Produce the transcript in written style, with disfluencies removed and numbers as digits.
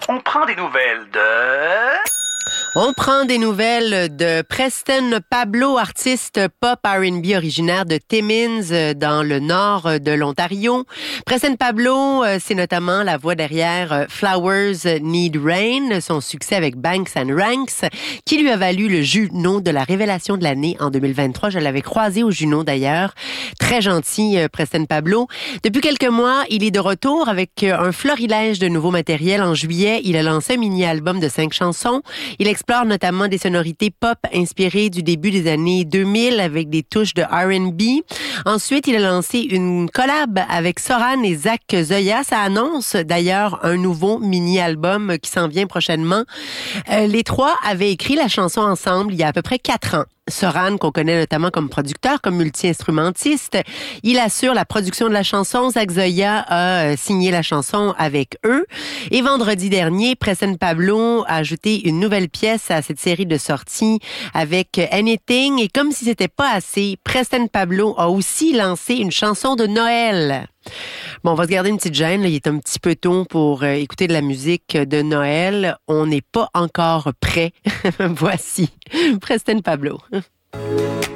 On prend des nouvelles de... On prend des nouvelles de Preston Pablo, artiste pop R&B originaire de Timmins, dans le nord de l'Ontario. Preston Pablo, c'est notamment la voix derrière Flowers Need Rain, son succès avec Banks and Ranks, qui lui a valu le Juno de la révélation de l'année en 2023. Je l'avais croisé au Juno d'ailleurs. Très gentil, Preston Pablo. Depuis quelques mois, il est de retour avec un florilège de nouveaux matériels. En juillet, il a lancé un mini-album de 5 chansons. Il explore notamment des sonorités pop inspirées du début des années 2000 avec des touches de R&B. Ensuite, il a lancé une collab avec Soran et Zach Zoya. Ça annonce d'ailleurs un nouveau mini-album qui s'en vient prochainement. Les trois avaient écrit la chanson ensemble il y a à peu près 4 ans. Soran, qu'on connaît notamment comme producteur, comme multi-instrumentiste, il assure la production de la chanson. Zach Zoya a signé la chanson avec eux. Et vendredi dernier, Preston Pablo a ajouté une nouvelle pièce à cette série de sorties avec Anything. Et comme si c'était pas assez, Preston Pablo a aussi lancé une chanson de Noël. Bon, on va se garder une petite gêne. Là. Il est un petit peu tôt pour écouter de la musique de Noël. On n'est pas encore prêt. Voici Preston Pablo.